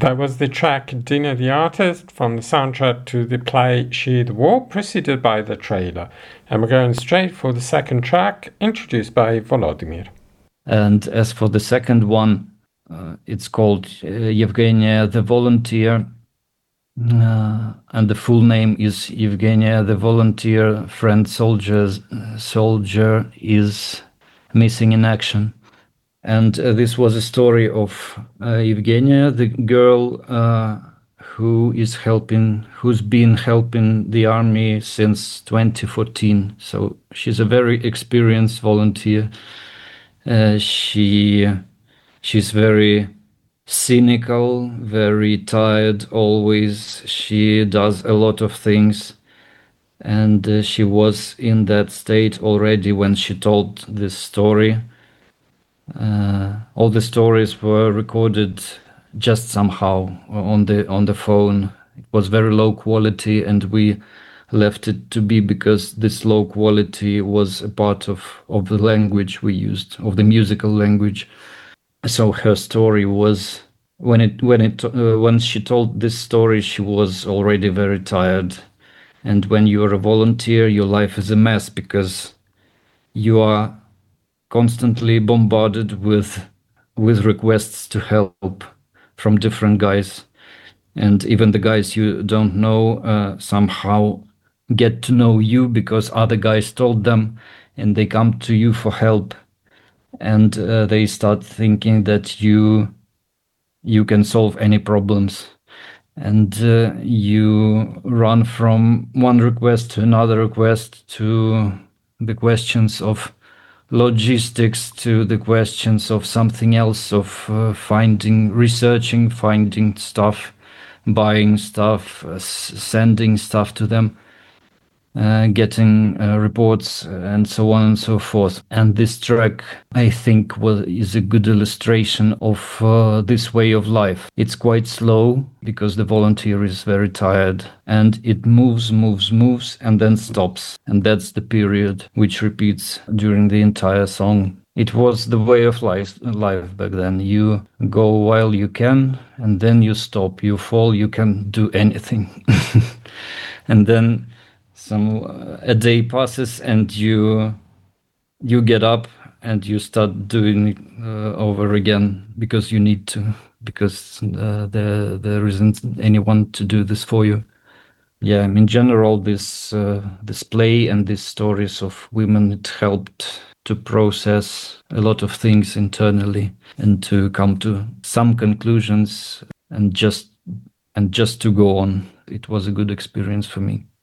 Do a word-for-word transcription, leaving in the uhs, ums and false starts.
That was the track Dina the Artist from the soundtrack to the play She the War, preceded by the trailer. And we're going straight for the second track, introduced by Volodymyr. And as for the second one, uh, it's called uh, Yevgenia the Volunteer. Uh, and the full name is Yevgenia the Volunteer Friend Soldier, uh, soldier is Missing in Action. And uh, this was a story of uh, Yevgenia, the girl uh, who is helping, who's been helping the army since twenty fourteen. So she's a very experienced volunteer. Uh, she she's very cynical, very tired always. She does a lot of things. And uh, she was in that state already when she told this story. Uh, all the stories were recorded just somehow on the on the phone. It was very low quality, and we left it to be because this low quality was a part of, of the language we used, of the musical language. So her story was when it when it uh, when she told this story, she was already very tired. And when you are a volunteer, your life is a mess because you are constantly bombarded with with requests to help from different guys, and even the guys you don't know uh, somehow get to know you because other guys told them, and they come to you for help, and uh, they start thinking that you you can solve any problems, and uh, you run from one request to another request to the questions of logistics, to the questions of something else, of uh, finding, researching, finding stuff, buying stuff, uh, sending stuff to them, uh, getting uh, reports, and so on and so forth. And this track, I think, was is a good illustration of uh, this way of life. It's quite slow because the volunteer is very tired, and it moves, moves, moves, and then stops. And that's the period which repeats during the entire song. It was the way of life, life back then. You go while you can, and then you stop. You fall, you can do anything. And then some uh, a day passes, and you you get up and you start doing it uh, over again because you need to, because uh, there there isn't anyone to do this for you. Yeah, in general, this uh, this play and these stories of women, it helped to process a lot of things internally and to come to some conclusions, and just and just to go on. It was a good experience for me.